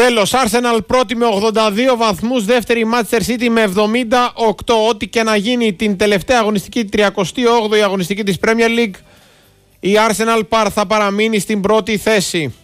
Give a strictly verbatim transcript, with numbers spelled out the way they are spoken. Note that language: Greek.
Τέλος, Arsenal πρώτη με ογδόντα δύο βαθμούς, δεύτερη Manchester City με εβδομήντα οκτώ. Ό,τι και να γίνει την τελευταία αγωνιστική, τριακοστή όγδοη αγωνιστική της Premier League, η Arsenal θα παραμείνει στην πρώτη θέση.